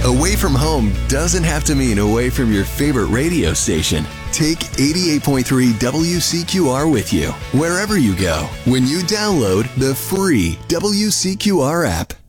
Away from home doesn't have to mean away from your favorite radio station. Take 88.3 WCQR with you wherever you go when you download the free WCQR app.